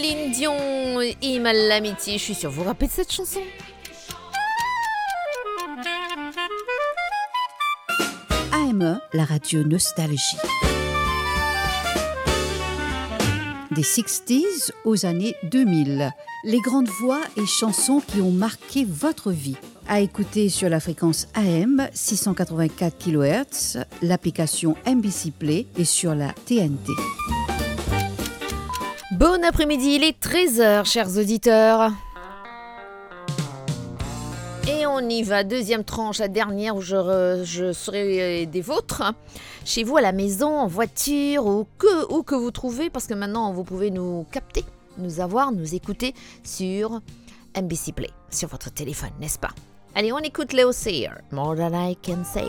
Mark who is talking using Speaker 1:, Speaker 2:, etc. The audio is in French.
Speaker 1: Céline Dion et l'amitié, je suis sûre, vous vous rappelez de cette chanson?
Speaker 2: AME, la radio nostalgie. Des 60s aux années 2000. Les grandes voix et chansons qui ont marqué votre vie. À écouter sur la fréquence AM 684 kHz, l'application MBC Play et sur la TNT.
Speaker 1: Bon après-midi, il est 13h, chers auditeurs. Et on y va, deuxième tranche, la dernière où je serai des vôtres. Chez vous, à la maison, en voiture, où que vous trouvez, parce que maintenant, vous pouvez nous capter, nous écouter sur MBC Play, sur votre téléphone, n'est-ce pas? Allez, on écoute Leo Sayer, More Than I Can Say.